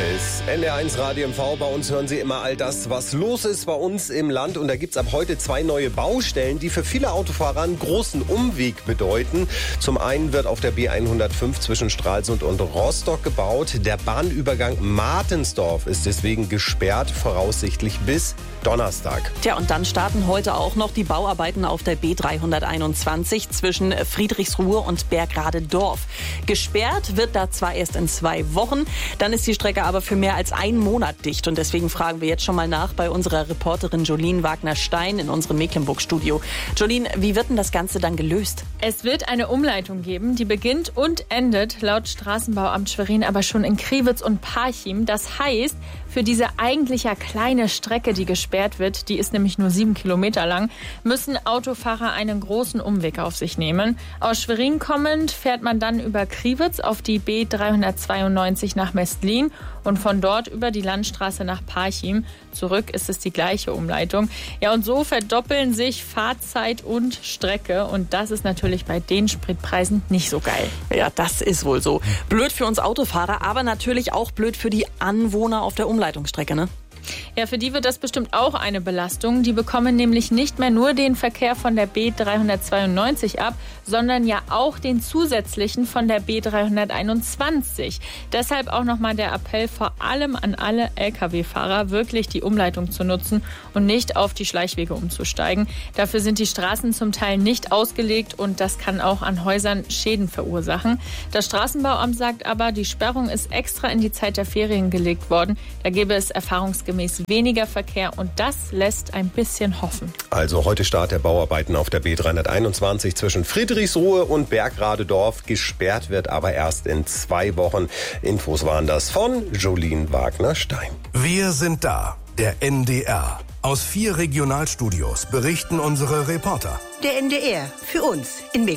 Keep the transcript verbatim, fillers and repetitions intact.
Hier ist N D R eins Radio M V. Bei uns hören Sie immer all das, was los ist bei uns im Land. Und da gibt es ab heute zwei neue Baustellen, die für viele Autofahrer einen großen Umweg bedeuten. Zum einen wird auf der B hundertfünf zwischen Stralsund und Rostock gebaut. Der Bahnübergang Martensdorf ist deswegen gesperrt, voraussichtlich bis Donnerstag. Tja, und dann starten heute auch noch die Bauarbeiten auf der B dreihunderteinundzwanzig zwischen Friedrichsruhe und Bergradedorf. Gesperrt wird da zwar erst in zwei Wochen, dann ist die Strecke aber für mehr als einen Monat dicht. Und deswegen fragen wir jetzt schon mal nach bei unserer Reporterin Jolien Wagner-Stein in unserem Mecklenburg-Studio. Jolien, wie wird denn das Ganze dann gelöst? Es wird eine Umleitung geben, die beginnt und endet laut Straßenbauamt Schwerin aber schon in Kriwitz und Parchim. Das heißt, für diese eigentlich ja kleine Strecke, die gesperrt wird, die ist nämlich nur sieben Kilometer lang, müssen Autofahrer einen großen Umweg auf sich nehmen. Aus Schwerin kommend fährt man dann über Kriwitz auf die B dreihundertzweiundneunzig nach Mestlin und von dort über die Landstraße nach Parchim. Zurück ist es die gleiche Umleitung. Ja, und so verdoppeln sich Fahrzeit und Strecke. Und das ist natürlich bei den Spritpreisen nicht so geil. Ja, das ist wohl so. Blöd für uns Autofahrer, aber natürlich auch blöd für die Anwohner auf der Umleitungsstrecke, ne? Ja, für die wird das bestimmt auch eine Belastung. Die bekommen nämlich nicht mehr nur den Verkehr von der B dreihundertzweiundneunzig ab, sondern ja auch den zusätzlichen von der B dreihunderteinundzwanzig. Deshalb auch nochmal der Appell vor allem an alle L K W-Fahrer, wirklich die Umleitung zu nutzen und nicht auf die Schleichwege umzusteigen. Dafür sind die Straßen zum Teil nicht ausgelegt und das kann auch an Häusern Schäden verursachen. Das Straßenbauamt sagt aber, die Sperrung ist extra in die Zeit der Ferien gelegt worden. Da gäbe es erfahrungsgemäß weniger Verkehr und das lässt ein bisschen hoffen. Also heute Start der Bauarbeiten auf der B dreihunderteinundzwanzig zwischen Friedrichsruhe und Bergradedorf. Gesperrt wird aber erst in zwei Wochen. Infos waren das von Jolien Wagner-Stein. Wir sind da, der N D R. Aus vier Regionalstudios berichten unsere Reporter. Der N D R für uns in Mecklenburg.